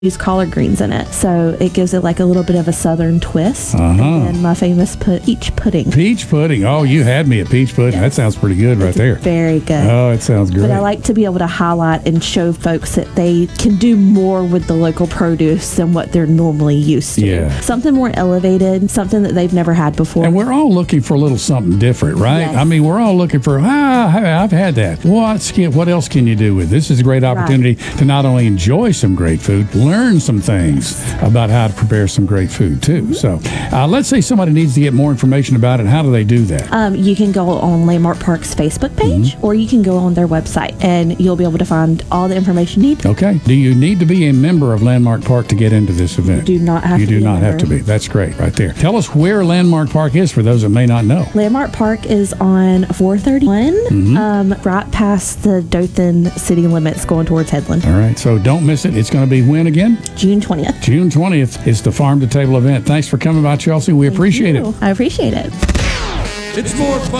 use collard greens in it, so it gives it like a little bit of a southern twist. Uh-huh. And my famous peach pudding. Peach pudding. Oh, you had me at peach pudding. That sounds pretty good right there. Very good. Oh, it sounds great. But I like to be able to highlight and show folks that they can do more with the local produce than what they're normally used to. Yeah. Something more elevated, something that they've never had before. And we're all looking for a little something different, right? Yes. I mean, we're all looking for, I've had that. What else can you do with this? Is a great opportunity to not only enjoy some great food, learn some things about how to prepare some great food, too. So let's say somebody needs to get more information about it. How do they do that? You can go on Landmark Park's Facebook page, or you can go on their website, and you'll be able to find all the information you need. Okay. Do you need to be a member of Landmark Park to get into this event? You do not have You to do be a not have to member. be. That's great right there. Tell us where Landmark Park is for those that may not know. Landmark Park is on 431, right past the Dothan city limits going towards Headland. All right. So don't miss it. It's going to be when again? June 20th. June 20th is the Farm to Table event. Thanks for coming by, Chelsea. We appreciate it. I appreciate it. It's more fun